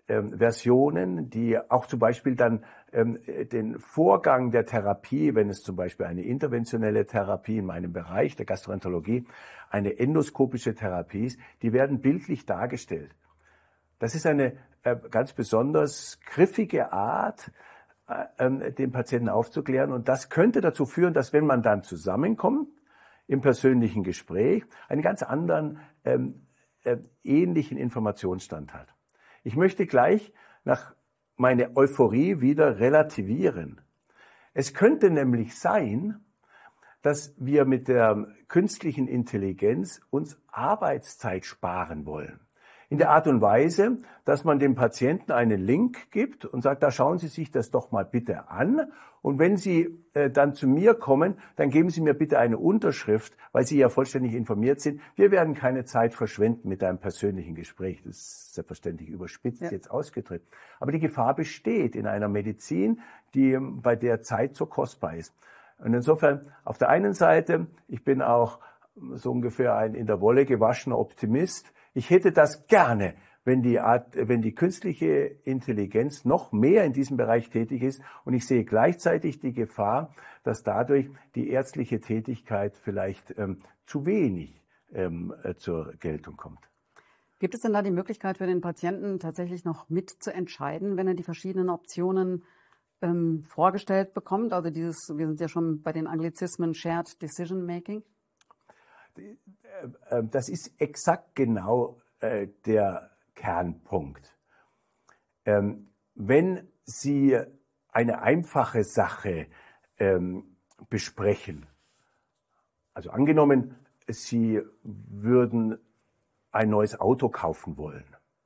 Versionen, die auch zum Beispiel dann den Vorgang der Therapie, wenn es zum Beispiel eine interventionelle Therapie in meinem Bereich der Gastroenterologie, eine endoskopische Therapie ist, die werden bildlich dargestellt. Das ist eine ganz besonders griffige Art, den Patienten aufzuklären. Und das könnte dazu führen, dass wenn man dann zusammenkommt im persönlichen Gespräch, einen ganz anderen ähnlichen Informationsstand hat. Ich möchte gleich meine Euphorie wieder relativieren. Es könnte nämlich sein, dass wir mit der künstlichen Intelligenz uns Arbeitszeit sparen wollen. In der Art und Weise, dass man dem Patienten einen Link gibt und sagt, da schauen Sie sich das doch mal bitte an. Und wenn Sie dann zu mir kommen, dann geben Sie mir bitte eine Unterschrift, weil Sie ja vollständig informiert sind. Wir werden keine Zeit verschwenden mit einem persönlichen Gespräch. Das ist selbstverständlich überspitzt jetzt ausgedrückt. Aber die Gefahr besteht in einer Medizin, bei der Zeit so kostbar ist. Und insofern, auf der einen Seite, ich bin auch so ungefähr ein in der Wolle gewaschener Optimist. Ich hätte das gerne, wenn die künstliche Intelligenz noch mehr in diesem Bereich tätig ist. Und ich sehe gleichzeitig die Gefahr, dass dadurch die ärztliche Tätigkeit vielleicht zu wenig zur Geltung kommt. Gibt es denn da die Möglichkeit für den Patienten tatsächlich noch mitzuentscheiden, wenn er die verschiedenen Optionen vorgestellt bekommt? Also wir sind ja schon bei den Anglizismen Shared Decision Making. Das ist exakt genau der Kernpunkt. Wenn Sie eine einfache Sache besprechen, also angenommen, Sie würden ein neues Auto kaufen wollen,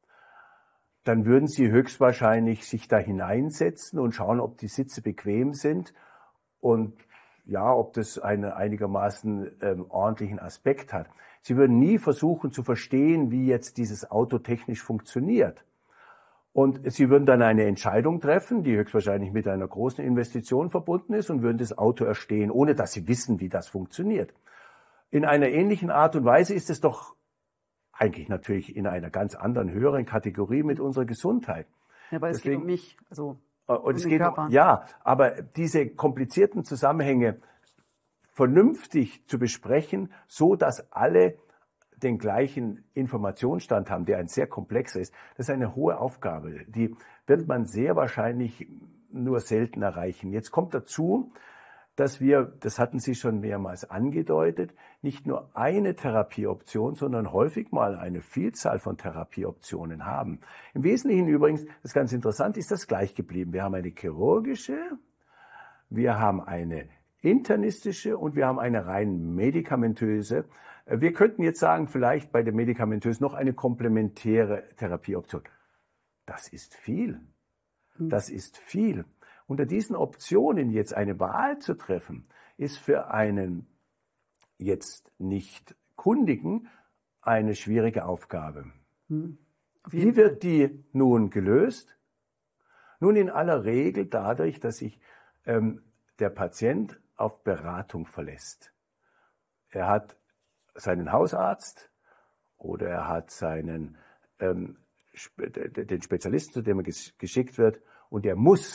dann würden Sie höchstwahrscheinlich sich da hineinsetzen und schauen, ob die Sitze bequem sind und ja, ob das einen einigermaßen ordentlichen Aspekt hat. Sie würden nie versuchen zu verstehen, wie jetzt dieses Auto technisch funktioniert. Und Sie würden dann eine Entscheidung treffen, die höchstwahrscheinlich mit einer großen Investition verbunden ist und würden das Auto erstehen, ohne dass Sie wissen, wie das funktioniert. In einer ähnlichen Art und Weise ist es doch eigentlich natürlich in einer ganz anderen, höheren Kategorie mit unserer Gesundheit. Ja, aber es geht um mich, also und es geht ja, aber diese komplizierten Zusammenhänge vernünftig zu besprechen, so dass alle den gleichen Informationsstand haben, der ein sehr komplexer ist, das ist eine hohe Aufgabe. Die wird man sehr wahrscheinlich nur selten erreichen. Jetzt kommt dazu, dass wir, das hatten Sie schon mehrmals angedeutet, nicht nur eine Therapieoption, sondern häufig mal eine Vielzahl von Therapieoptionen haben. Im Wesentlichen übrigens, das ist ganz interessant, ist das gleich geblieben. Wir haben eine chirurgische, wir haben eine internistische und wir haben eine rein medikamentöse. Wir könnten jetzt sagen, vielleicht bei der medikamentösen noch eine komplementäre Therapieoption. Das ist viel. Das ist viel. Unter diesen Optionen jetzt eine Wahl zu treffen, ist für einen jetzt nicht Kundigen eine schwierige Aufgabe. Wie wird die nun gelöst? Nun in aller Regel dadurch, dass sich der Patient auf Beratung verlässt. Er hat seinen Hausarzt oder er hat den Spezialisten, zu dem er geschickt wird, und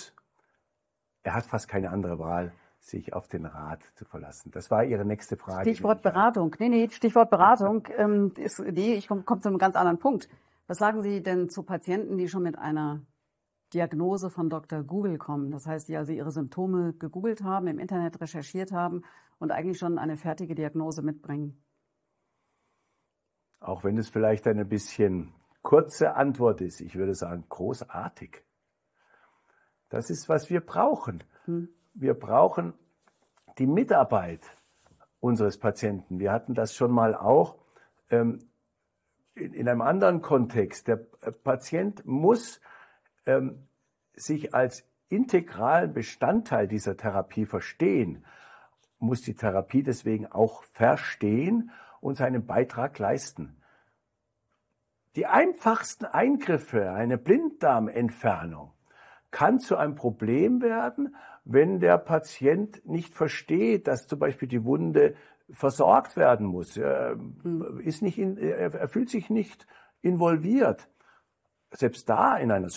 er hat fast keine andere Wahl, sich auf den Rat zu verlassen. Das war Ihre nächste Frage. Stichwort Beratung. Stichwort Beratung. Ich komme zu einem ganz anderen Punkt. Was sagen Sie denn zu Patienten, die schon mit einer Diagnose von Dr. Google kommen? Das heißt, die also ihre Symptome gegoogelt haben, im Internet recherchiert haben und eigentlich schon eine fertige Diagnose mitbringen. Auch wenn es vielleicht eine bisschen kurze Antwort ist, ich würde sagen, großartig. Das ist, was wir brauchen. Wir brauchen die Mitarbeit unseres Patienten. Wir hatten das schon mal auch in einem anderen Kontext. Der Patient muss sich als integralen Bestandteil dieser Therapie verstehen, muss die Therapie deswegen auch verstehen und seinen Beitrag leisten. Die einfachsten Eingriffe, eine Blinddarmentfernung, kann zu einem Problem werden, wenn der Patient nicht versteht, dass zum Beispiel die Wunde versorgt werden muss. Er fühlt sich nicht involviert. Selbst da in einer